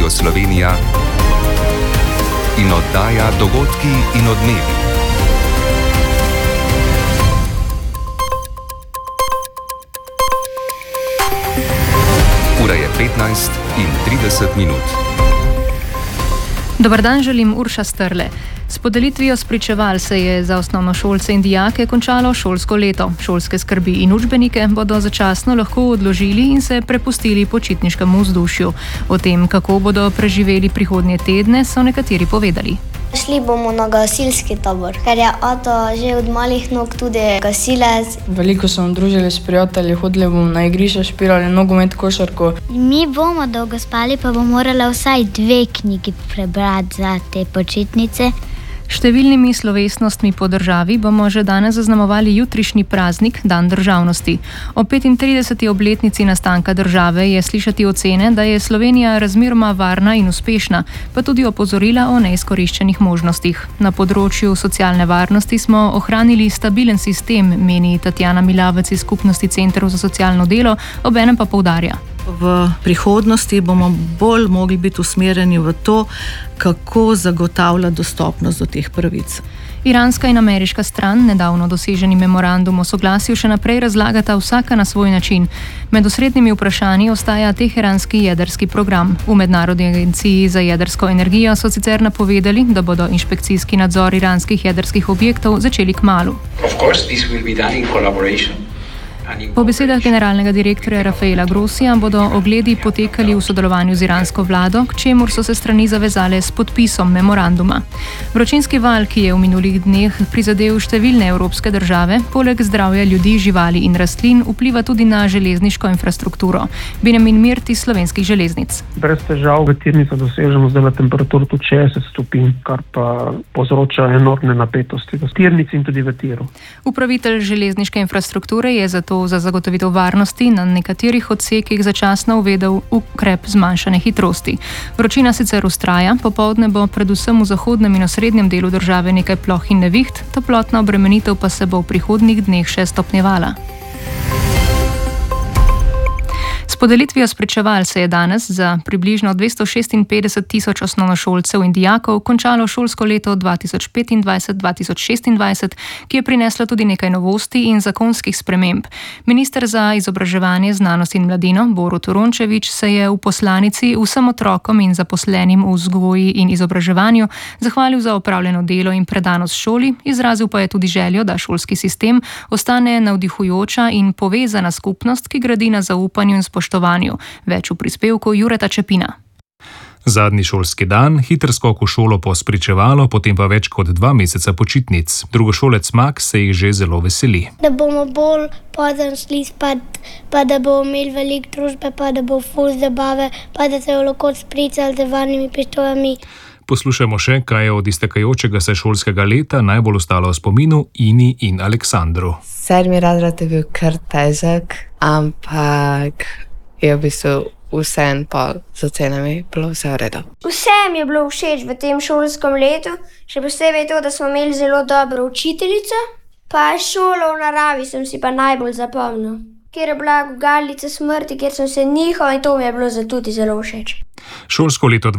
Slovenija in oddaja Dogodki in odmevi. Ura je 15:30. Dobar dan, želim Urša Strle. S podelitvijo spričeval se je za osnovnošolce in dijake končalo šolsko leto. Šolske skrbi in učbenike bodo začasno lahko odložili in se prepustili počitniškemu vzdušju. O tem, kako bodo preživeli prihodnje tedne, so nekateri povedali. Šli bomo na gasilski tabor, ker je Ato že od malih nog tudi gasilec. Veliko smo družili s prijatelji, hodili bomo na igrišče, špilali nogomet, košarko. Mi bomo dolgo spali, pa bomo morali vsaj 2 knjigi prebrati za te počitnice. Številnimi slovesnostmi po državi bomo že danes zaznamovali jutrišnji praznik, Dan državnosti. O 35. obletnici nastanka države je slišati ocene, da je Slovenija razmeroma varna in uspešna, pa tudi opozorila o neizkoriščenih možnostih. Na področju socialne varnosti smo ohranili stabilen sistem, meni Tatjana Milavec iz Skupnosti centrov za socialno delo, obenem pa poudarja. V prihodnosti bomo bolj mogli biti usmerjeni v to, kako zagotavljati dostopnost do teh pravic. Iranska in ameriška stran nedavno doseženi memorandum o soglasju še naprej razlagata vsaka na svoj način. Med osrednjimi vprašanji ostaja teheranski jedrski program. V Mednarodni agenciji za jedrsko energijo so sicer napovedali, da bodo inšpekcijski nadzor iranskih jedrskih objektov začeli kmalu. Po besedah generalnega direktorja Rafaela Grossija bodo ogledi potekali v sodelovanju z iransko vlado, k čemur so se strani zavezale s podpisom memoranduma. Vročinski val, ki je v minulih dneh prizadel številne evropske države, poleg zdravja ljudi, živali in rastlin vpliva tudi na železniško infrastrukturo. Benjamin Mirt iz Slovenskih železnic. Brez težav v tirnico dosežemo zdaj temperaturo tudi 60 stopinj, kar pa povzroča enormne napetosti v tirnici in tudi v tiru. Upravitelj železniške infrastrukture je zato za zagotovitev varnosti na nekaterih odsekih začasno uvedel ukrep zmanjšane hitrosti. Vročina sicer vztraja, popoldne bo predvsem v zahodnem in osrednjem delu države nekaj ploh in neviht, toplotna obremenitev pa se bo v prihodnjih dneh še stopnjevala. S podelitvijo spričeval se je danes za približno 256.000 osnovnošolcev in dijakov končalo šolsko leto 2025-2026, ki je prineslo tudi nekaj novosti in zakonskih sprememb. Minister za izobraževanje, znanost in mladino Borut Rončević se je v poslanici vsem otrokom in zaposlenim v vzgoji in izobraževanju zahvalil za opravljeno delo in predanost šoli, izrazil pa je tudi željo, da šolski sistem ostane navdihujoča in povezana skupnost, ki gradi na zaupanju in spoštovanju. Več v prispevku Jureta Čepina. Zadnji šolski dan, hiter skok v šolo po spričevalo, potem pa več kot 2 meseca počitnic. Drugošolec Max se jih že zelo veseli. Da bomo bolj pozno šli spat, pa da bomo imeli veliko družbe, pa da bo ful zabave, pa da se jo lahko spričali z varnimi pištoljami. Poslušajmo še, kaj je od iztekajočega se šolskega leta najbolj ostalo v spominu Ini in Aleksandru. 7. razred je bil kar težek, ampak je v bistvu vsem pa z ocenami bilo vse v redu. Vsem je bilo všeč v tem šolskem letu, še posebej to, da smo imeli zelo dobro učiteljico, pa šolo v naravi sem si pa najbolj zapomnil, kjer je bila gugalnica smrti, kjer sem se nihal in to mi je bilo tudi zelo všeč. Šolsko leto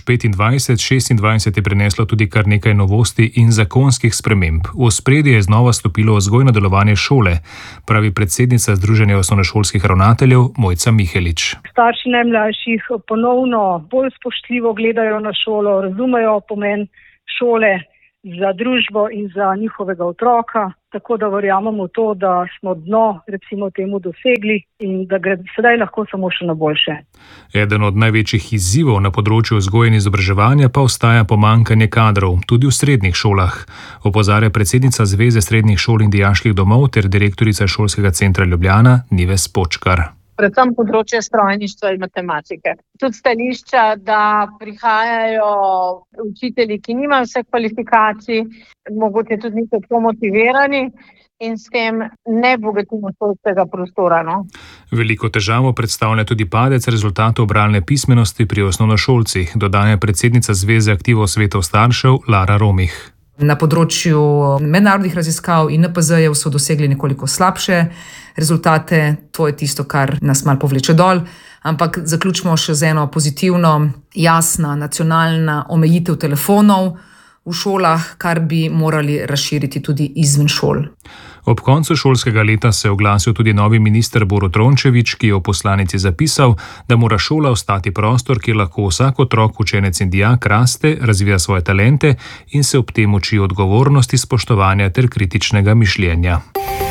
2025-26 je prineslo tudi kar nekaj novosti in zakonskih sprememb. V ospredje je znova stopilo vzgojno delovanje šole, pravi predsednica Združenja osnovnošolskih ravnateljev Mojca Mihelič. Starši najmlajših ponovno bolj spoštljivo gledajo na šolo, razumejo pomen šole za družbo in za njihovega otroka, tako da verjamemo v to, da smo dno, recimo temu, dosegli in da gre sedaj lahko samo še na boljše. Eden od največjih izzivov na področju vzgoje in izobraževanja pa ostaja pomanjkanje kadrov, tudi v srednjih šolah, opozarja predsednica Zveze srednjih šol in dijaških domov ter direktorica Šolskega centra Ljubljana Nives Počkar. Predvsem področje strojništva in matematike. Tudi stališča, da prihajajo učitelji, ki nimajo vseh kvalifikacij, mogoče tudi niso tako motivirani in s tem ne bogatimo šolskega prostora. No? Veliko težavo predstavlja tudi padec rezultatov bralne pismenosti pri osnovnošolcih, dodaja predsednica Zveze aktivov svetov staršev Lara Romih. Na področju mednarodnih raziskav in NPZ-jev so dosegli nekoliko slabše rezultate, to je tisto, kar nas malo povleče dol, ampak zaključimo še z eno pozitivno, jasna nacionalna omejitev telefonov v šolah, kar bi morali razširiti tudi izven šol. Ob koncu šolskega leta se je oglasil tudi novi minister Borut Rončević, ki je v poslanici zapisal, da mora šola ostati prostor, kjer lahko vsak otrok, učenec in dijak raste, razvija svoje talente in se ob tem uči odgovornosti, spoštovanja ter kritičnega mišljenja.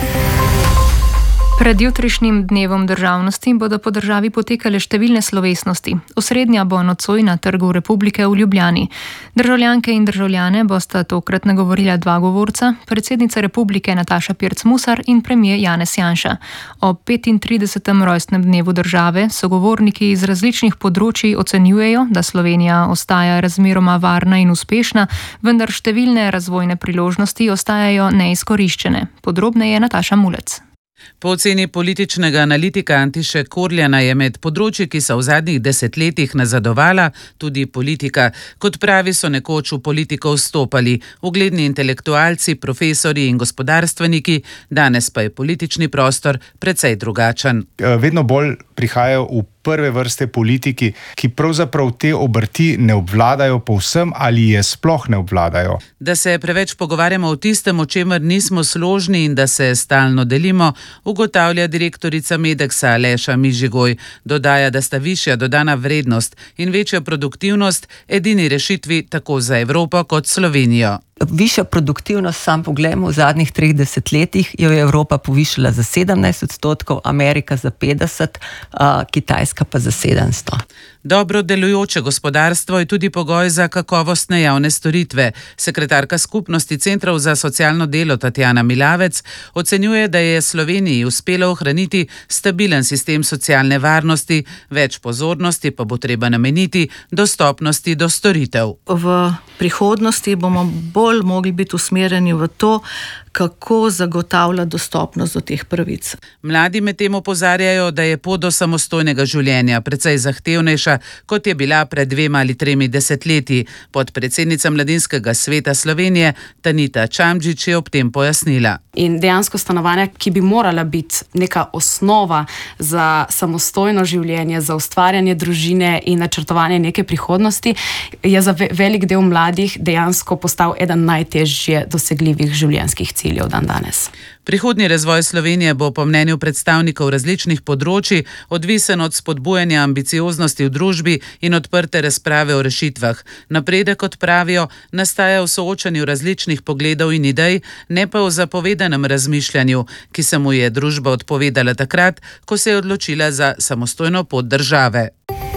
Pred jutrišnjim dnevom državnosti bodo po državi potekale številne slovesnosti. Osrednja bo nocoj na Trgu Republike v Ljubljani. Državljanke in državljane bosta tokrat nagovorila dva govorca, predsednica republike Nataša Pirc Musar in premier Janez Janša. Ob 35. rojstnem dnevu države sogovorniki iz različnih področij ocenjujejo, da Slovenija ostaja razmeroma varna in uspešna, vendar številne razvojne priložnosti ostajajo neizkoriščene. Podrobneje Nataša Mulec. Po oceni političnega analitika Antiše Korljana je med področji, ki so v zadnjih desetletjih nazadovala, tudi politika. Kot pravi, so nekoč v politiko vstopali ugledni intelektualci, profesorji in gospodarstveniki, danes pa je politični prostor precej drugačen. Vedno bolj prihajajo v prve vrste politiki, ki pravzaprav te obrti ne obvladajo povsem ali je sploh ne obvladajo. Da se preveč pogovarjamo o tistem, o čemer nismo složni in da se stalno delimo, ugotavlja direktorica Medexa Aleša Mižigoj. Dodaja, da sta višja dodana vrednost in večja produktivnost edini rešitvi tako za Evropo kot Slovenijo. Višja produktivnost, sam pogledamo, v zadnjih 30 letih jo je Evropa povišala za 17%, Amerika za 50%, Kitajska pa za 700%. Dobro delujoče gospodarstvo je tudi pogoj za kakovostne javne storitve. Sekretarka skupnosti Centrov za socialno delo Tatjana Milavec ocenjuje, da je Sloveniji uspelo ohraniti stabilen sistem socialne varnosti, več pozornosti pa bo treba nameniti dostopnosti do storitev. V prihodnosti bomo bolj mogli biti usmerjeni v to, kako zagotavlja dostopnost do teh pravic. Mladi medtem opozarjajo, da je pot do samostojnega življenja precej zahtevnejša, kot je bila pred 2 ali 3 desetletji. Podpredsednica Mladinskega sveta Slovenije Tanita Čamdžić je ob tem pojasnila. In dejansko stanovanja, ki bi morala biti neka osnova za samostojno življenje, za ustvarjanje družine in načrtovanje neke prihodnosti, je za velik del mladih dejansko postal eden najtežje dosegljivih življenjskih ciljev dandanes. Prihodnji razvoj Slovenije bo po mnenju predstavnikov različnih področij odvisen od spodbujanja ambicioznosti v družbi in odprte razprave o rešitvah. Napredek, kot pravijo, nastaja v soočanju različnih pogledov in idej, ne pa v zapovedanem razmišljanju, ki se mu je družba odpovedala takrat, ko se je odločila za samostojno pot države.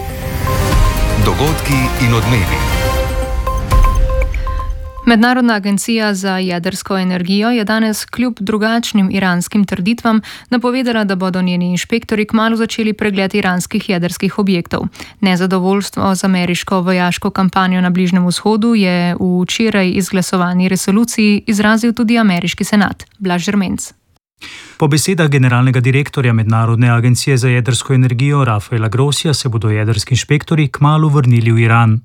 Dogodki in odmevi. Mednarodna agencija za jedrsko energijo je danes kljub drugačnim iranskim trditvam napovedala, da bodo njeni inšpektori kmalu začeli pregled iranskih jedrskih objektov. Nezadovoljstvo z ameriško vojaško kampanjo na Bližnjem vzhodu je v včeraj izglasovani resoluciji izrazil tudi ameriški senat. Blaž Žermenc. Po besedah generalnega direktorja Mednarodne agencije za jedrsko energijo Rafaela Grossija se bodo jedrski inšpektori kmalu vrnili v Iran.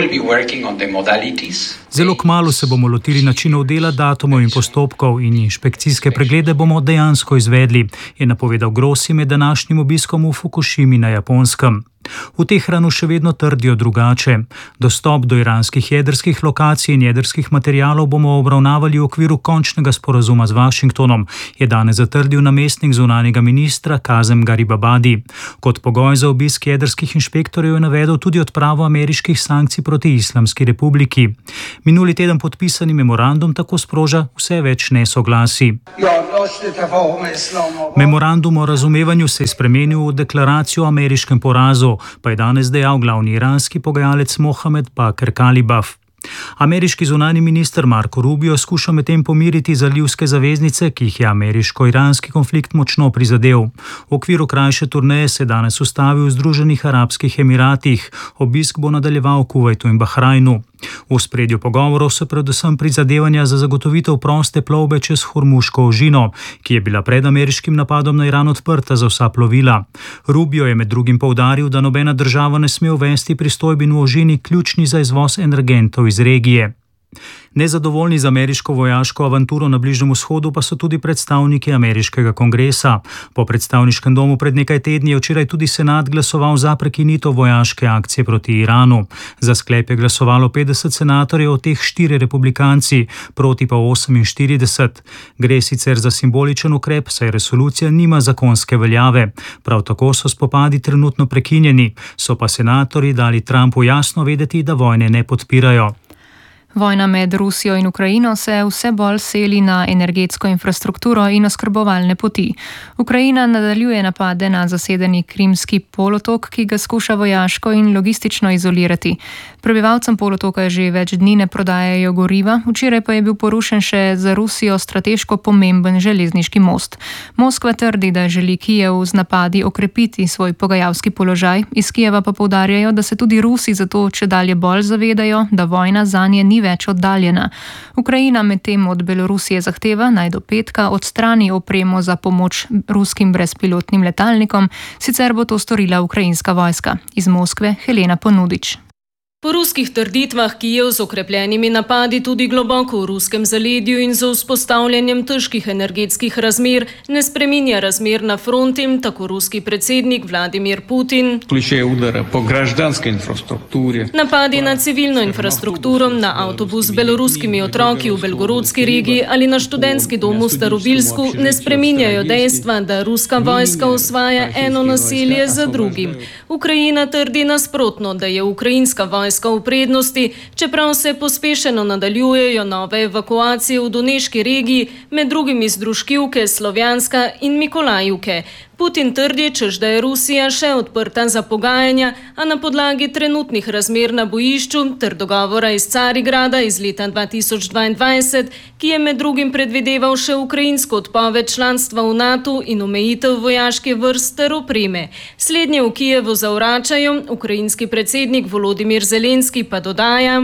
Zelo kmalu se bomo lotili načinov dela, datumov in postopkov in inšpekcijske preglede bomo dejansko izvedli, je napovedal Grossi med današnjim obiskom v Fukušimi na Japonskem. V Teheranu še vedno trdijo drugače. Dostop do iranskih jedrskih lokacij in jedrskih materialov bomo obravnavali v okviru končnega sporazuma z Washingtonom, je danes zatrdil namestnik zunanjega ministra Kazem Garibabadi. Kot pogoj za obisk jedrskih inšpektorjev je navedel tudi odpravo ameriških sankcij proti Islamski republiki. Minuli teden podpisani memorandum tako sproža vse več nesoglasij. Memorandum o razumevanju se je spremenil v deklaracijo o ameriškem porazu, pa je danes dejal glavni iranski pogajalec Mohamed Bakr Kalibaf. Ameriški zunanji minister Marco Rubio skuša medtem pomiriti zalivske zaveznice, ki jih je ameriško-iranski konflikt močno prizadel. V okviru krajše turneje se je danes ustavil v Združenih arabskih emiratih. Obisk bo nadaljeval v Kuvajtu in Bahrajnu. V ospredju pogovorov so predvsem prizadevanja za zagotovitev proste plovbe čez Hormuško ožino, ki je bila pred ameriškim napadom na Iran odprta za vsa plovila. Rubio je med drugim poudaril, da nobena država ne sme uvesti pristojbin v ožini ključni za izvoz energentov iz regije. Nezadovoljni z ameriško vojaško avanturo na Bližnjem vzhodu pa so tudi predstavniki ameriškega kongresa. Po predstavniškem domu pred nekaj tedni je včeraj tudi senat glasoval za prekinitev vojaške akcije proti Iranu. Za sklep je glasovalo 50 senatorjev, od teh 4 republikanci, proti pa 48. Gre sicer za simboličen ukrep, saj resolucija nima zakonske veljave. Prav tako so spopadi trenutno prekinjeni, so pa senatorji dali Trumpu jasno vedeti, da vojne ne podpirajo. Vojna med Rusijo in Ukrajino se vse bolj seli na energetsko infrastrukturo in oskrbovalne poti. Ukrajina nadaljuje napade na zasedeni Krimski polotok, ki ga skuša vojaško in logistično izolirati. Prebivalcem polotoka že več dni ne prodajajo goriva, včeraj pa je bil porušen še za Rusijo strateško pomemben železniški most. Moskva trdi, da želi Kijev z napadi okrepiti svoj pogajalski položaj, iz Kijeva pa poudarjajo, da se tudi Rusi zato čedalje bolj zavedajo, da vojna zanje ni več oddaljena. Ukrajina medtem od Belorusije zahteva, naj do petka odstrani opremo za pomoč ruskim brezpilotnim letalnikom, sicer bo to storila ukrajinska vojska. Iz Moskve Helena Ponudič. Po ruskih trditvah Kijev z okrepljenimi napadi tudi globoko v ruskem zaledju in z vzpostavljanjem težkih energetskih razmer ne spreminja razmer na fronti, tako ruski predsednik Vladimir Putin. Napadi na civilno infrastrukturo, na avtobus z beloruskimi otroki v Belgorodski regiji ali na študentski dom v Starobilsku ne spreminjajo dejstva, da ruska vojska osvaja eno naselje za drugim. Ukrajina trdi nasprotno, da je ukrajinska vojska v prednosti, čeprav se pospešeno nadaljujejo nove evakuacije v Doneški regiji, med drugim iz Druškivke, Slovjanska in Mikolajivke. Putin trdi, češ da je Rusija še odprta za pogajanja, a na podlagi trenutnih razmer na bojišču ter dogovora iz Carigrada iz leta 2022, ki je med drugim predvideval še ukrajinsko odpoved članstva v NATO in omejitev vojaške vrst ter opreme. Slednje v Kijevu zavračajo, ukrajinski predsednik Volodimir Zelenski pa dodaja: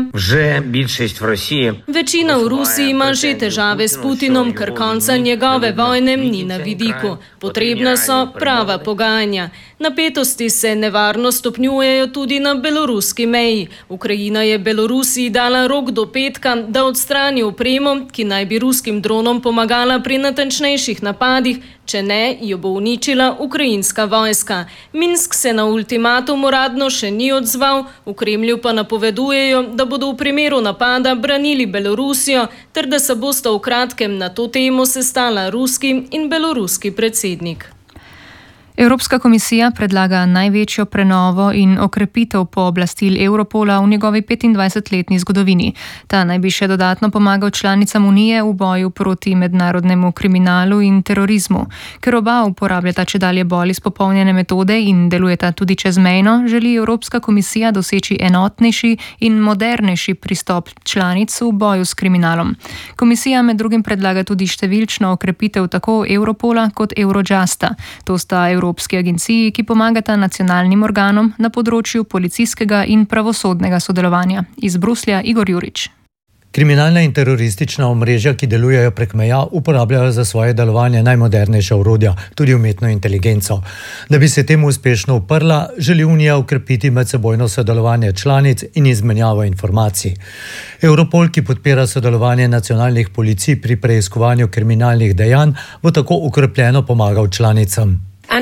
Večina v Rusiji ima že težave s Putinom, ker konca njegove vojne ni na vidiku. Potrebna so prava pogajanja. Napetosti se nevarno stopnjujejo tudi na beloruski meji. Ukrajina je Belorusiji dala rok do petka, da odstrani opremo, ki naj bi ruskim dronom pomagala pri natančnejših napadih, če ne, jo bo uničila ukrajinska vojska. Minsk se na ultimatum uradno še ni odzval, v Kremlju pa napovedujejo, da bodo v primeru napada branili Belorusijo, ter da se bosta v kratkem na to temo sestala ruski in beloruski predsednik. Evropska komisija predlaga največjo prenovo in okrepitev pooblastil Europola v njegovi 25-letni zgodovini. Ta naj bi še dodatno pomagal članicam Unije v boju proti mednarodnemu kriminalu in terorizmu. Ker oba uporabljata čedalje bolj izpopolnjene metode in delujeta tudi čezmejno, želi Evropska komisija doseči enotnejši in modernejši pristop članic v boju s kriminalom. Komisija med drugim predlaga tudi številčno okrepitev tako Europola kot Eurojusta. To sta evropski agenciji, ki pomagata nacionalnim organom na področju policijskega in pravosodnega sodelovanja. Iz Bruslja Igor Jurič. Kriminalna in teroristična omrežja, ki delujejo prek meja, uporabljajo za svoje delovanje najmodernejša orodja, tudi umetno inteligenco. Da bi se temu uspešno uprla, želi Unija ukrepiti medsebojno sodelovanje članic in izmenjavo informacij. Europol, ki podpira sodelovanje nacionalnih policij pri preiskovanju kriminalnih dejanj, bo tako ukrepljeno pomagal članicam.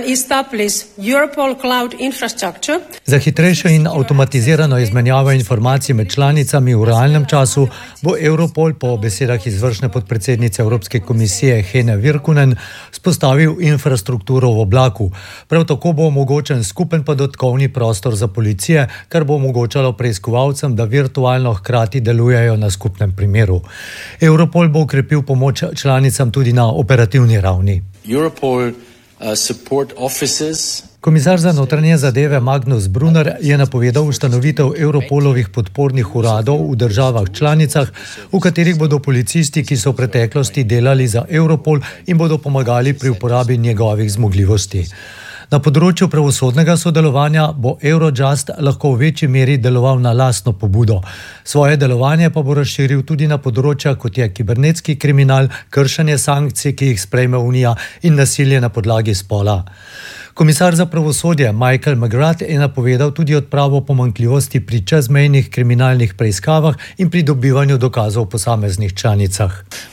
Za hitrejšo in avtomatizirano izmenjavo informacij med članicami v realnem času bo Europol po besedah izvršne podpredsednice Evropske komisije Hene Virkunen spostavil infrastrukturo v oblaku. Prav tako bo omogočen skupen podatkovni prostor za policije, kar bo omogočalo preiskovalcem, da virtualno hkrati delujejo na skupnem primeru. Europol bo ukrepil pomoč članicam tudi na operativni ravni. Komisar za notranje zadeve Magnus Brunner je napovedal ustanovitev Europolovih podpornih uradov v državah članicah, v katerih bodo policisti, ki so v preteklosti delali za Europol in bodo pomagali pri uporabi njegovih zmogljivosti. Na področju pravosodnega sodelovanja bo Eurojust lahko v večji meri deloval na lastno pobudo. Svoje delovanje pa bo razširil tudi na področja, kot je kibernetski kriminal, kršenje sankcij, ki jih sprejme Unija, in nasilje na podlagi spola. Komisar za pravosodje Michael McGrath je napovedal tudi odpravo pomanjkljivosti pri čezmejnih kriminalnih preiskavah in pridobivanju dokazov v posameznih članicah.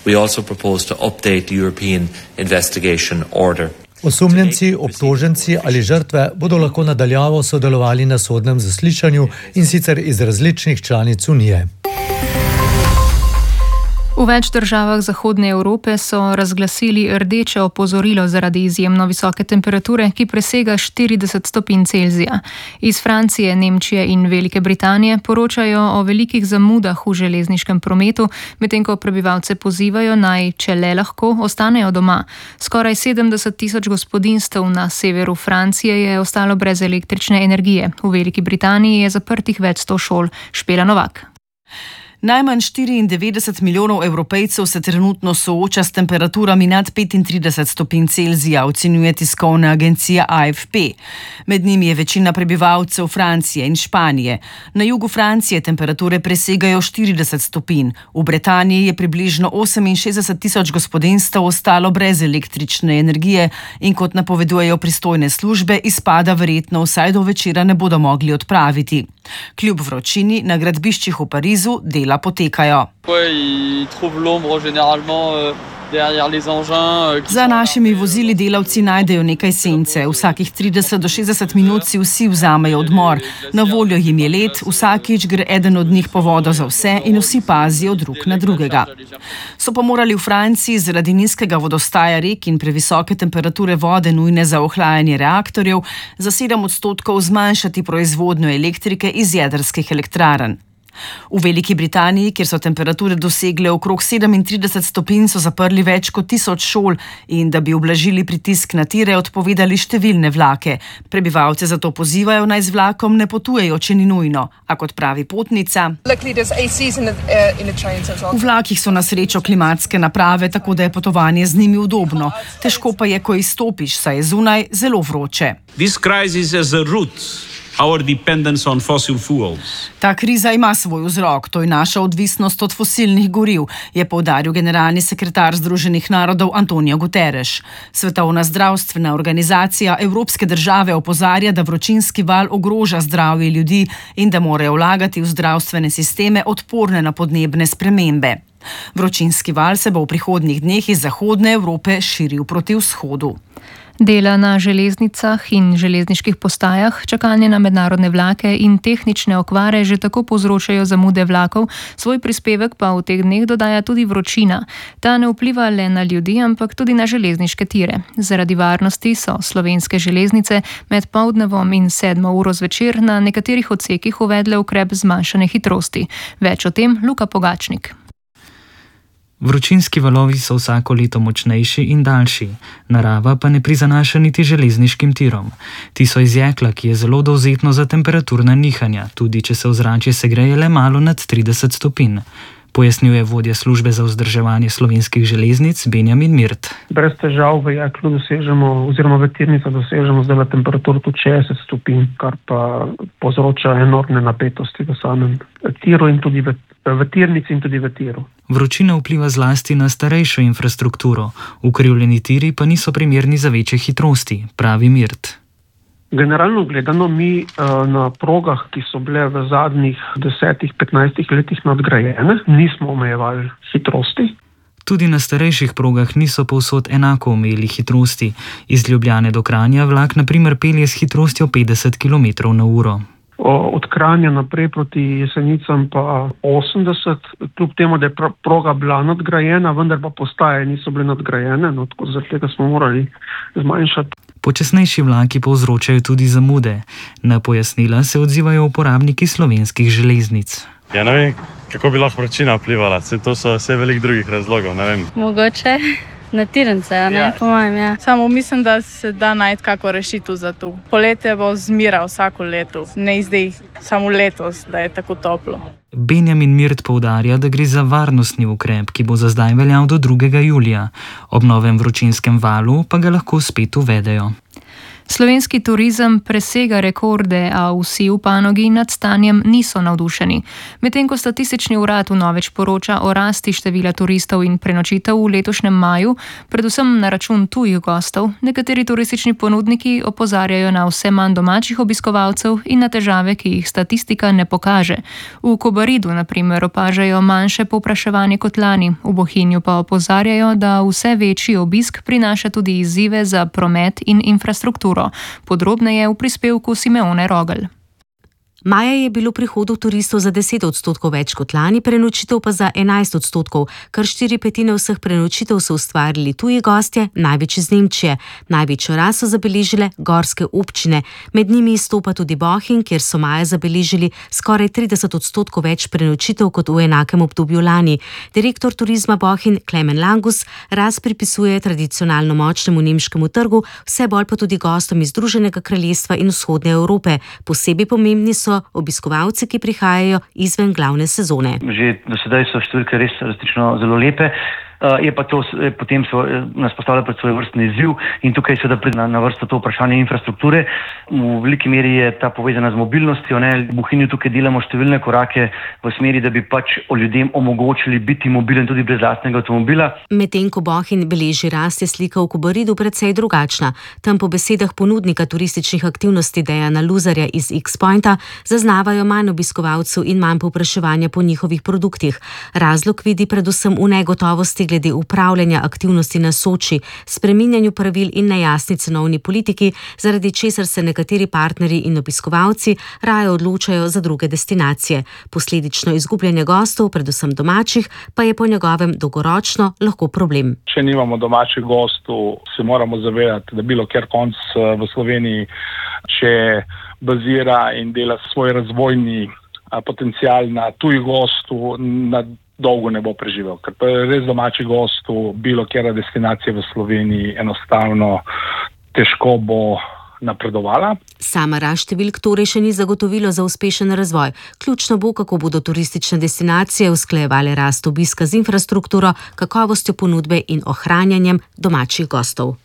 Osumljenci, obtoženci ali žrtve bodo lahko nadaljavo sodelovali na sodnem zaslišanju in sicer iz različnih članic Unije. V več državah Zahodne Evrope so razglasili rdeče opozorilo zaradi izjemno visoke temperature, ki presega 40 stopinj Celzija. Iz Francije, Nemčije in Velike Britanije poročajo o velikih zamudah v železniškem prometu, medtem ko prebivalce pozivajo naj, če le lahko, ostanejo doma. Skoraj 70 tisoč gospodinjstev na severu Francije je ostalo brez električne energije. V Veliki Britaniji je zaprtih več 100 šol. Špela Novak. Najmanj 94 milijonov Evropejcev se trenutno sooča s temperaturami nad 35 stopinj Celzija, ocenjuje tiskovna agencija AFP. Med njimi je večina prebivalcev Francije in Španije. Na jugu Francije temperature presegajo 40 stopinj. V Britaniji je približno 68 tisoč gospodinjstev ostalo brez električne energije in kot napovedujejo pristojne službe, izpada verjetno vsaj do večera ne bodo mogli odpraviti. Kljub vročini na gradbiščih v Parizu dela potekajo. Za našimi vozili delavci najdejo nekaj sence. Vsakih 30 do 60 minut si vsi vzamejo odmor. Na voljo jim je led, vsakič gre eden od njih po vodo za vse in vsi pazijo drug na drugega. So pa morali v Franciji zaradi nizkega vodostaja rek in previsoke temperature vode nujne za ohlajanje reaktorjev za 7% zmanjšati proizvodnjo elektrike iz jedrskih elektrarn. V Veliki Britaniji, kjer so temperature dosegle okrog 37 stopinj, so zaprli več kot 1000 šol in da bi ublažili pritisk na tire, odpovedali številne vlake. Prebivalce zato pozivajo, naj z vlakom ne potujejo, če ni nujno. A kot pravi potnica, v vlakih so na srečo klimatske naprave, tako da je potovanje z njimi udobno. Težko pa je, ko izstopiš, saj je zunaj zelo vroče. Ta kriza ima svoj vzrok, to je naša odvisnost od fosilnih goriv, je poudaril generalni sekretar Združenih narodov Antonio Guterres. Svetovna zdravstvena organizacija Evropske države opozarja, da vročinski val ogroža zdravje ljudi in da morajo vlagati v zdravstvene sisteme odporne na podnebne spremembe. Vročinski val se bo v prihodnjih dneh iz Zahodne Evrope širil proti vzhodu. Dela na železnicah in železniških postajah, čakanje na mednarodne vlake in tehnične okvare že tako povzročajo zamude vlakov, svoj prispevek pa v teh dneh dodaja tudi vročina. Ta ne vpliva le na ljudi, ampak tudi na železniške tire. Zaradi varnosti so Slovenske železnice med poldnevom in 7 uro zvečer na nekaterih odsekih uvedle ukrep zmanjšane hitrosti. Več o tem Luka Pogačnik. Vročinski valovi so vsako leto močnejši in daljši, narava pa ne prizanaša niti železniškim tirom. Ti so iz jekla, ki je zelo dovzetno za temperaturna nihanja, tudi če se ozračje segreje le malo nad 30 stopinj. Pojasnjuje vodja službe za vzdrževanje Slovenskih železnic Benjamin Mirt. Brez težav v jeklu dosežemo, oziroma v tirnicah dosežemo zdaj temperaturo tudi 60 stopinj, kar pa povzroča enormne napetosti v samem tiru in tudi v tirnici in tudi v tiru. Vročina vpliva zlasti na starejšo infrastrukturo, ukrivljeni tiri pa niso primerni za večje hitrosti, pravi Mirt. Generalno gledano mi na progah, ki so bile v zadnjih 10-15 letih nadgrajene, nismo omejevali hitrosti. Tudi na starejših progah niso povsod enako omejili hitrosti. Iz Ljubljane do Kranja vlak na primer pelje s hitrostjo 50 km/h. Od Kranja naprej proti Jesenicam pa 80, kljub temu, da je proga bila nadgrajena, vendar pa postaje niso bile nadgrajene, tako zaradi tega smo morali zmanjšati. Počasnejši vlaki povzročajo tudi zamude. Na pojasnila se odzivajo uporabniki Slovenskih železnic. Ja, ne vem, kako bi lahko vročina vplivala, to so vse veliko drugih razlogov, ne vem. Mogoče na tirnice, ne, po mojem, ja. Samo mislim, da se da najti kako rešitev za to. Poletje bo zmira vsako leto, ne zdaj samo letos, da je tako toplo. Benjamin Mirt poudarja, da gre za varnostni ukrep, ki bo za zdaj veljal do 2. julija. Ob novem vročinskem valu pa ga lahko spet uvedejo. Slovenski turizem presega rekorde, a vsi v panogi nad stanjem niso navdušeni. Medtem ko statistični urad vnovič poroča o rasti števila turistov in prenočitev v letošnjem maju, predvsem na račun tujih gostov, nekateri turistični ponudniki opozarjajo na vse manj domačih obiskovalcev in na težave, ki jih statistika ne pokaže. V Kobaridu, na primer, opažajo manjše povpraševanje kot lani, v Bohinju pa opozarjajo, da vse večji obisk prinaša tudi izzive za promet in infrastrukturo. Podrobneje v prispevku Simeone Rogel. Maja je bilo prihodov turistov za 10% več kot lani, prenočitev pa za 11%, kar 4/5 vseh prenočitev so ustvarili tuji gostje, največ iz Nemčije. Največjo rast so zabeležile gorske občine, med njimi izstopa tudi Bohinj, kjer so maja zabeležili skoraj 30% več prenočitev kot v enakem obdobju lani. Direktor turizma Bohinj Klemen Langus rast pripisuje tradicionalno močnemu nemškemu trgu, vse bolj pa tudi gostom iz Združenega kraljestva in vzhodne Evrope. Posebej pomembni so obiskovalci, ki prihajajo izven glavne sezone. Že do sedaj so številke res resnično zelo lepe. Je pa to potem nas postavlja pred svoj vrstni izziv in tukaj seveda pride na vrsto to vprašanje infrastrukture. V veliki meri je ta povezana z mobilnostjo. V Bohinju tukaj delamo številne korake v smeri, da bi pač ljudem omogočili biti mobilen tudi brez lastnega avtomobila. Medtem ko Bohinj beleži rast, je slika v Kobaridu precej drugačna. Tam po besedah ponudnika turističnih aktivnosti Dejana Luzarja iz X-Pointa zaznavajo manj obiskovalcev in manj povpraševanja po njihovih produktih. Razlog vidi predvsem v negotovosti glede upravljanja aktivnosti na Soči, spreminjanju pravil in nejasni cenovni politiki, zaradi česar se nekateri partnerji in obiskovalci raje odločajo za druge destinacije. Posledično izgubljanje gostov, predvsem domačih, pa je po njegovem dolgoročno lahko problem. Če nimamo domačih gostov, se moramo zavedati, da bilo kjer konc v Sloveniji, če bazira in dela svoj razvojni potencial na tujih gostov, na dolgo ne bo preživel, ker pa res domači gostov, bilo kjera destinacija v Sloveniji enostavno težko bo napredovala. Sama rast številk torej še ni zagotovilo za uspešen razvoj. Ključno bo, kako bodo turistične destinacije usklajevale rast obiska z infrastrukturo, kakovostjo ponudbe in ohranjanjem domačih gostov.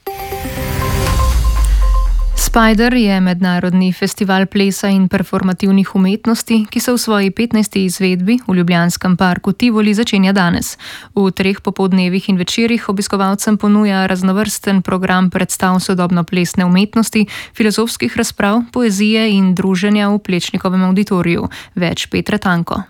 Spider je mednarodni festival plesa in performativnih umetnosti, ki se v svoji 15. izvedbi v Ljubljanskem parku Tivoli začenja danes. V 3 popoldnevih in večerih obiskovalcem ponuja raznovrsten program predstav sodobno plesne umetnosti, filozofskih razprav, poezije in druženja v Plečnikovem avditoriju. Več Petra Tanko.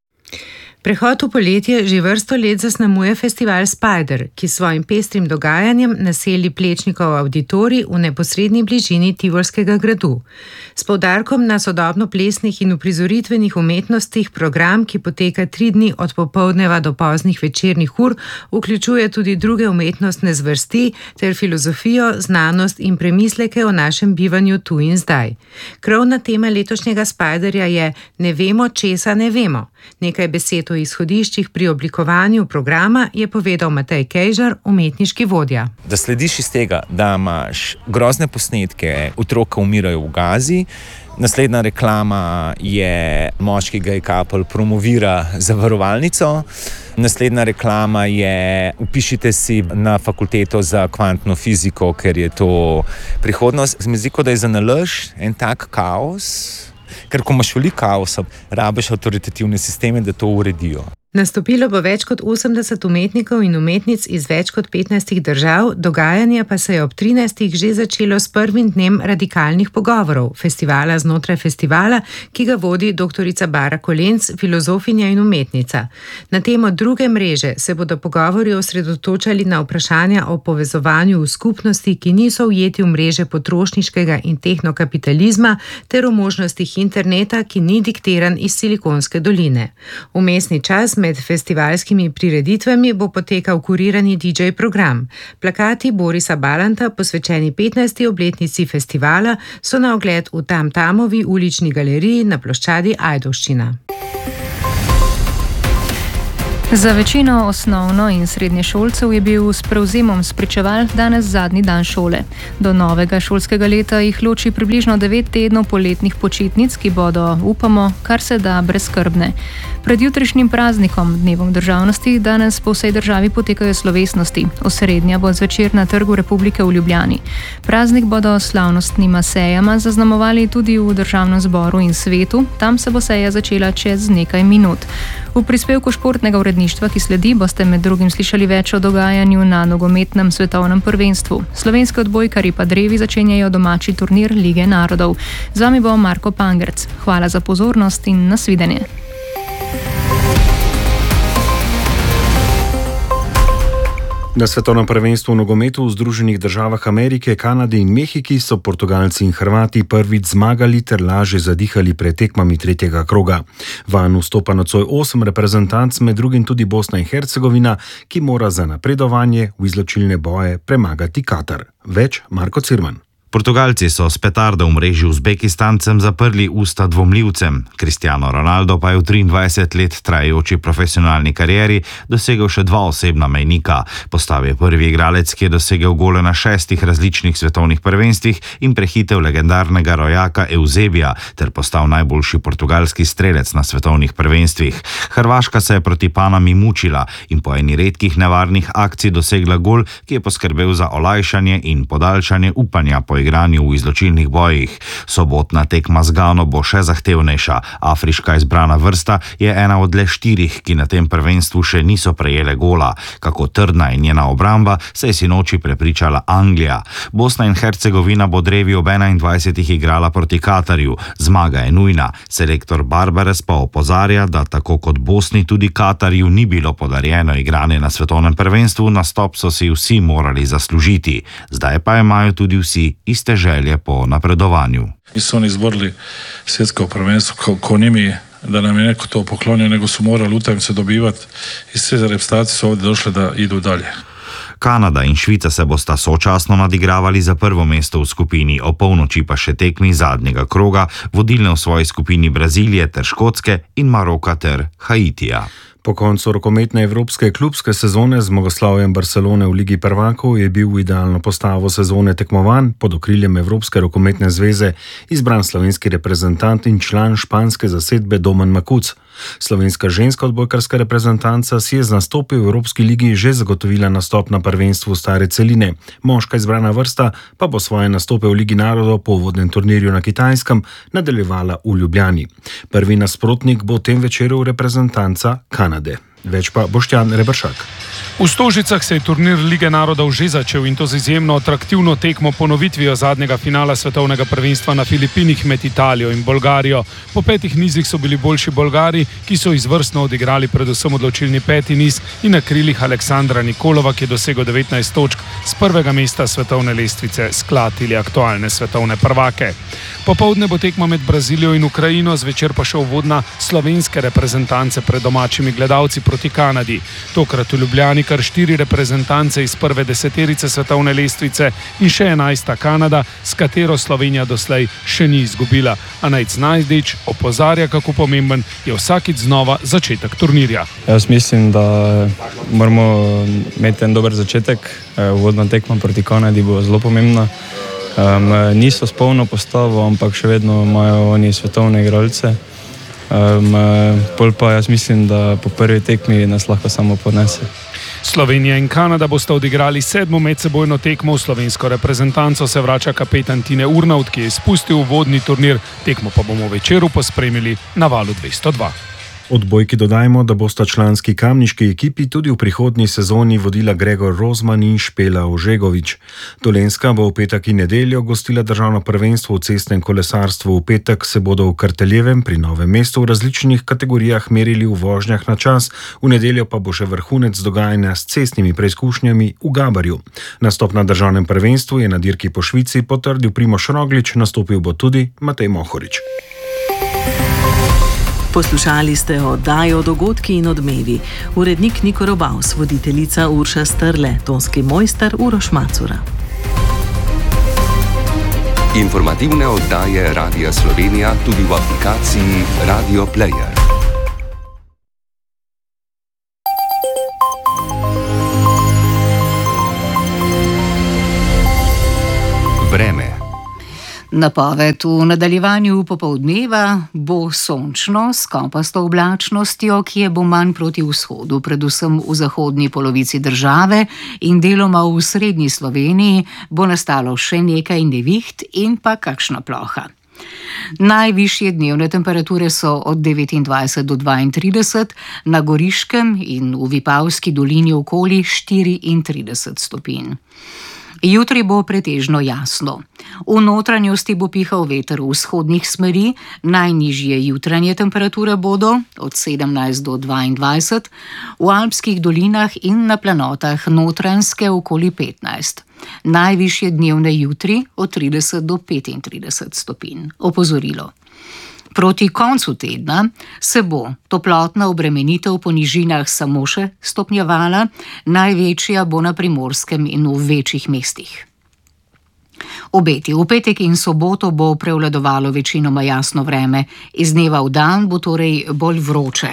Prehod v poletje že vrsto let zaznamuje festival Spider, ki s svojim pestrim dogajanjem naseli Plečnikov avditorij v neposredni bližini Tivolskega gradu. S poudarkom na sodobno plesnih in uprizoritvenih umetnostih program, ki poteka 3 dni od popoldneva do poznih večernih ur, vključuje tudi druge umetnostne zvrsti ter filozofijo, znanost in premisleke o našem bivanju tu in zdaj. Krovna tema letošnjega Spiderja je Ne vemo, česa ne vemo. Nekaj besed o izhodiščih pri oblikovanju programa je povedal Matej Kejžar, umetniški vodja. Da slediš iz tega, da imaš grozne posnetke, otroka umirajo v Gazi, naslednja reklama je moški gay couple promovira zavarovalnico, naslednja reklama je vpišite si na fakulteto za kvantno fiziko, ker je to prihodnost. Z meziko, da je za nalaž en tak kaos, ker ko imaš veliko kaosa, rabiš avtoritativne sisteme, da to uredijo. Nastopilo bo več kot 80 umetnikov in umetnic iz več kot 15 držav, dogajanje pa se je ob 13. že začelo s prvim dnem radikalnih pogovorov, festivala znotraj festivala, ki ga vodi doktorica Bara Kolenc, filozofinja in umetnica. Na temo druge mreže se bodo pogovori osredotočali na vprašanja o povezovanju v skupnosti, ki niso ujeti v mreže potrošniškega in tehnokapitalizma, ter o možnostih interneta, ki ni diktiran iz Silikonske doline. Vmesni čas med festivalskimi prireditvami bo potekal kurirani DJ program. Plakati Borisa Balanta, posvečeni 15. obletnici festivala, so na ogled v Tamtamovi ulični galeriji na ploščadi Ajdovščina. Za večino osnovno- in srednješolcev je bil s prevzemom spričeval danes zadnji dan šole. Do novega šolskega leta jih loči približno 9 tednov poletnih počitnic, ki bodo, upamo, kar se da brezskrbne. Pred jutrišnjim praznikom, dnevom državnosti, danes po vsej državi potekajo slovesnosti. Osrednja bo zvečer na Trgu Republike v Ljubljani. Praznik bodo s slavnostnima sejama zaznamovali tudi v Državnem zboru in svetu. Tam se bo seja začela čez nekaj minut. V prispevku športnega uredništva, ki sledi, boste med drugim slišali več o dogajanju na nogometnem svetovnem prvenstvu. Slovenski odbojkarji pa drevi začenjajo domači turnir Lige narodov. Z vami bo Marko Pangerc. Hvala za pozornost in nasvidenje. Na svetovnem prvenstvu v nogometu v Združenih državah Amerike, Kanadi in Mehiki so Portugalci in Hrvati prvič zmagali ter lažje zadihali pred tekmami tretjega kroga. Vanj vstopa nocoj 8 reprezentanc, med drugim tudi Bosna in Hercegovina, ki mora za napredovanje v izločilne boje premagati Katar. Več Marko Cirman. Portugalci so s petardo v mreži Uzbekistancem zaprli usta dvomljivcem. Cristiano Ronaldo pa je v 23 let trajajoči profesionalni karieri dosegel še 2 osebna mejnika. Postal je prvi igralec, ki je dosegel gole na 6 različnih svetovnih prvenstvih in prehitel legendarnega rojaka Eusebija ter postal najboljši portugalski strelec na svetovnih prvenstvih. Hrvaška se je proti Panami mučila in po eni redkih nevarnih akcij dosegla gol, ki je poskrbel za olajšanje in podaljšanje upanja po igranju v izločilnih bojih. Sobotna tekma z Gano bo še zahtevnejša. Afriška izbrana vrsta je ena od le 4, ki na tem prvenstvu še niso prejele gola. Kako trdna je njena obramba, se je sinoči prepričala Anglija. Bosna in Hercegovina bo drevi ob 21 igrala proti Katarju. Zmaga je nujna. Selektor Barbares pa opozarja, da tako kot Bosni tudi Katarju ni bilo podarjeno igranje na svetovnem prvenstvu, nastop so si vsi morali zaslužiti. Zdaj pa imajo tudi vsi iste želje po napredovanju. Nisu oni izborili svjetsko prvenstvo ko njimi da nam je neko to poklonio, nego su morali utakmice dobivati i sve reprezentacije su ovdje došle da idu dalje. Kanada in Švica se bosta sočasno nadigravali za prvo mesto v skupini, o polnoči pa še tekmi zadnjega kroga, vodilne v svoji skupini Brazilije ter Škotske in Maroka ter Haitija. Po koncu rokometne evropske klubske sezone z zmagoslavjem Barcelone v Ligi prvakov je bil v idealno postavo sezone tekmovanj pod okriljem Evropske rokometne zveze izbran slovenski reprezentant in član španske zasedbe Domen Makuc. Slovenska ženska odbojkarska reprezentanca si je z nastopi v Evropski ligi že zagotovila nastop na prvenstvu stare celine. Moška izbrana vrsta pa bo svoje nastope v Ligi narodov po uvodnem turnirju na Kitajskem nadaljevala v Ljubljani. Prvi nasprotnik bo tem večeru reprezentanca Kanade. Več pa Boštjan Rebršak. V Stožicah se je turnir Lige narodov že začel in to z izjemno atraktivno tekmo ponovitvijo zadnjega finala svetovnega prvenstva na Filipinih med Italijo in Bolgarijo. Po 5 nizih so bili boljši Bolgari, ki so izvrstno odigrali predvsem odločilni 5. niz in na krilih Aleksandra Nikolova, ki je dosegel 19 točk z prvega mesta svetovne lestvice, sklatili aktualne svetovne prvake. Popoldne bo tekma med Brazilijo in Ukrajino, zvečer pa še uvodna slovenske reprezentance pred domačimi gledalci proti Kanadi. Tokrat v Ljubljani kar 4 reprezentance iz prve deseterice svetovne lestvice in še 11. Kanada, s katero Slovenija doslej še ni izgubila. A Nejc Najdič opozarja, kako pomemben je vsakič znova začetek turnirja. Jaz mislim, da moramo imeti en dober začetek. Uvodna tekma proti Kanadi bo zelo pomembna. Niso s polno postavo, ampak še vedno imajo oni svetovne igralce. Pol pa jaz mislim, da po prvi tekmi nas lahko samo ponese. Slovenija in Kanada bosta odigrali 7. medsebojno tekmo. V slovensko reprezentanco se vrača kapetan Tine Urnavt, ki je izpustil uvodni turnir. Tekmo pa bomo večeru pospremili na Valu 202. Odbojki dodajmo, da bosta članski kamniški ekipi tudi v prihodnji sezoni vodila Gregor Rozman in Špela Ožegovič. Dolenjska bo v petek in nedeljo gostila državno prvenstvo v cestnem kolesarstvu. V petek se bodo v Karteljevem pri Novem mestu v različnih kategorijah merili v vožnjah na čas, v nedeljo pa bo še vrhunec dogajanja s cestnimi preizkušnjami v Gabarju. Nastop na državnem prvenstvu je na dirki po Švici potrdil Primož Roglič, nastopil bo tudi Matej Mohorič. Poslušali ste oddajo Dogodki in odmevi. Urednik Niko Robavs, voditeljica Urša Strle, tonski mojster Uroš Macura. Informativne oddaje Radia Slovenija tudi v aplikaciji Radio Player. Napoved: v nadaljevanju popoldneva bo sončno s kopasto oblačnostjo, ki je bo manj proti vzhodu, predvsem v zahodni polovici države in deloma v srednji Sloveniji bo nastalo še nekaj neviht in pa kakšna ploha. Najvišje dnevne temperature so od 29 do 32, na Goriškem in v Vipavski dolini okoli 34 stopinj. Jutri bo pretežno jasno. V notranjosti bo pihal veter vzhodnih smeri, najnižje jutranje temperature bodo od 17 do 22, v alpskih dolinah in na planotah Notranjske okoli 15. Najvišje dnevne jutri od 30 do 35 stopinj. Opozorilo. Proti koncu tedna se bo toplotna obremenitev po nižinah samo še stopnjevala, največja bo na Primorskem in v večjih mestih. Obeti: v petek in soboto bo prevladovalo večinoma jasno vreme, iz dneva v dan bo torej bolj vroče.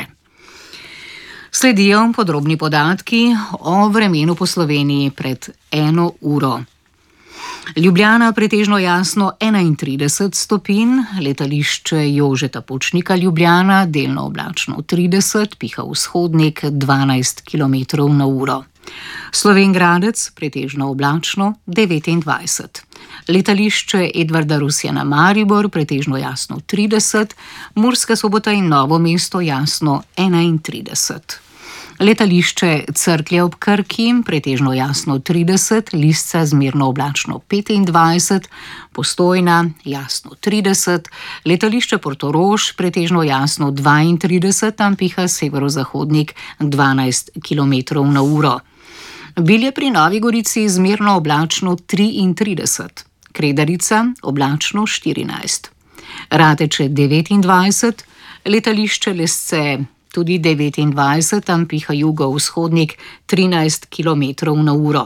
Sledijo podrobni podatki o vremenu po Sloveniji pred 1 uro. Ljubljana pretežno jasno 31 stopinj, letališče Jožeta Pučnika Ljubljana delno oblačno 30, piha vzhodnik 12 km/h. Slovenj Gradec pretežno oblačno 29. Letališče Edvarda Rusjana Maribor pretežno jasno 30, Murska Sobota in Novo mesto jasno 31. Letališče Cerklje ob Krki pretežno jasno 30, Lisca zmerno oblačno 25, Postojna jasno 30, letališče Portorož pretežno jasno 32, tam piha severozahodnik 12 km/h. Bilje pri Novi Gorici zmerno oblačno 33, Kredarica oblačno 14, Rateče 29, letališče Lesce tudi 29, tam piha jugovzhodnik 13 km/h.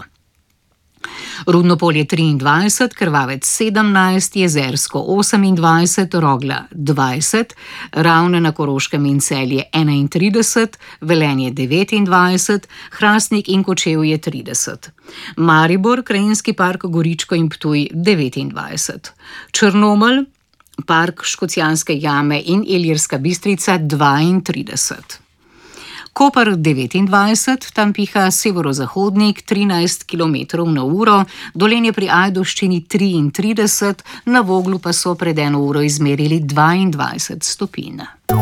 Rudnopolje 23, Krvavec 17, Jezersko 28, Rogla 20, Ravne na Koroškem in Celje 31, Velenje 29, Hrastnik in Kočevje 30, Maribor, Krajinski park Goričko in Ptuj 29, Črnomelj, Park Škocjanske jame in Ilirska Bistrica 32. Koper 29, tam piha severozahodnik 13 km/h, Dolenje pri Ajdovščini 33, na Voglu pa so pred 1 uro izmerili 22 stopinj.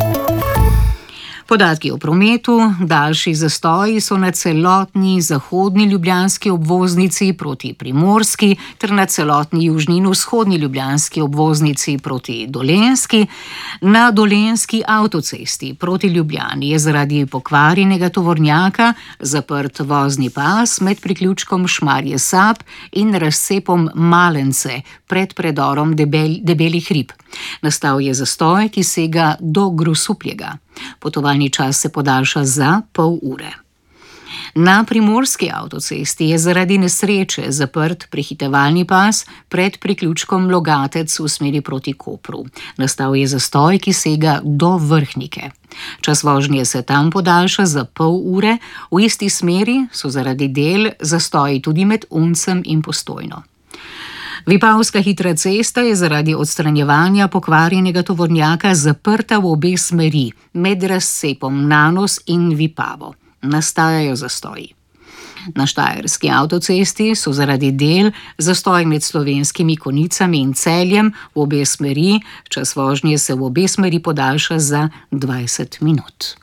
Podatki o prometu: daljši zastoji so na celotni zahodni ljubljanski obvoznici proti Primorski ter na celotni južni in vzhodni ljubljanski obvoznici proti Dolenjski. Na Dolenjski avtocesti proti Ljubljani je zaradi pokvarjenega tovornjaka zaprt vozni pas med priključkom Šmarje Sap in razcepom Malence pred predorom Debeli hrib. Nastal je zastoj, ki sega do Grosupljega. Potovalni čas se podaljša za pol ure. Na Primorski avtocesti je zaradi nesreče zaprt prehitevalni pas pred priključkom Logatec v smeri proti Kopru. Nastal je zastoj, ki sega do Vrhnike. Čas vožnje se tam podaljša za pol ure, v isti smeri so zaradi del zastoji tudi med Uncem in Postojno. Vipavska hitra cesta je zaradi odstranjevanja pokvarjenega tovornjaka zaprta v obe smeri, med razcepom Nanos in Vipavo. Nastajajo zastoji. Na Štajerski avtocesti so zaradi del zastoji med Slovenskimi Konjicami in Celjem v obe smeri, čas vožnje se v obe smeri podaljša za 20 minut.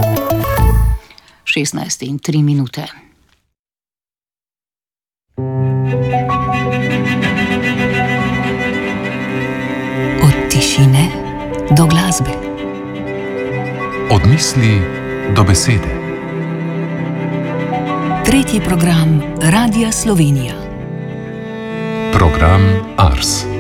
16:03. Tišine do glasbe. Od misli do besede. Tretji program Radia Slovenija. Program Ars.